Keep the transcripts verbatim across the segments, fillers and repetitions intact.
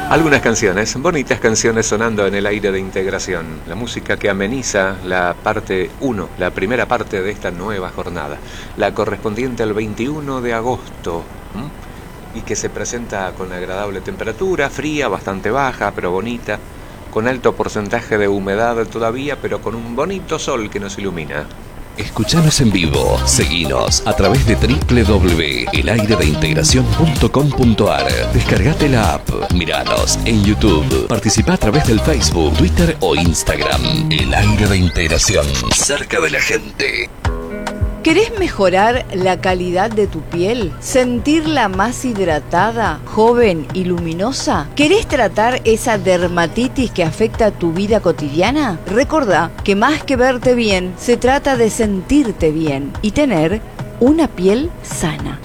Algunas canciones, bonitas canciones sonando en el aire de integración. La música que ameniza la parte uno, la primera parte de esta nueva jornada. La correspondiente al veintiuno de agosto. ¿m? Y que se presenta con agradable temperatura, fría, bastante baja, pero bonita. Con alto porcentaje de humedad todavía, pero con un bonito sol que nos ilumina. Escuchanos en vivo, seguinos a través de doble u doble u doble u punto el aire de integración punto com punto a r. Descargate la app, miranos en YouTube, participa a través del Facebook, Twitter o Instagram. El Aire de Integración, cerca de la gente. ¿Querés mejorar la calidad de tu piel? ¿Sentirla más hidratada, joven y luminosa? ¿Querés tratar esa dermatitis que afecta tu vida cotidiana? Recordá que más que verte bien, se trata de sentirte bien y tener una piel sana.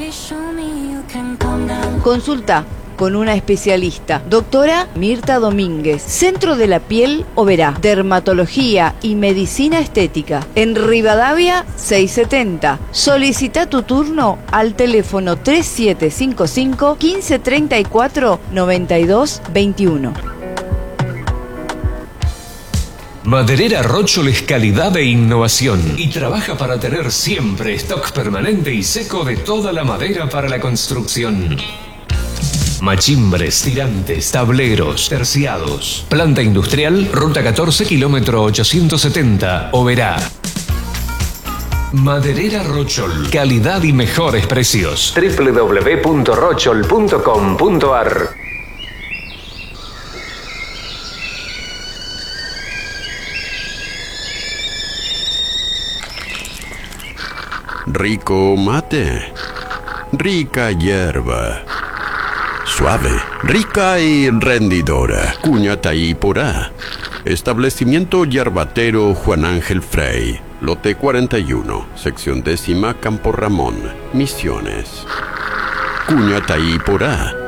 Consulta con una especialista, doctora Mirta Domínguez, Centro de la Piel Oberá, Dermatología y Medicina Estética, en Rivadavia seiscientos setenta. Solicita tu turno al teléfono tres siete cinco cinco, uno cinco tres cuatro, nueve dos dos uno. Maderera Rochol es calidad e innovación y trabaja para tener siempre stock permanente y seco de toda la madera para la construcción. Machimbres, tirantes, tableros, terciados. Planta industrial, ruta catorce, kilómetro ochocientos setenta, Oberá. Maderera Rochol, calidad y mejores precios. doble u doble u doble u punto rochol punto com punto a r. Rico mate, rica hierba, suave, rica y rendidora. Cuñataí Porá. Establecimiento Yerbatero Juan Ángel Frey. Lote cuarenta y uno, sección décima, Campo Ramón, Misiones. Cuñataí Porá.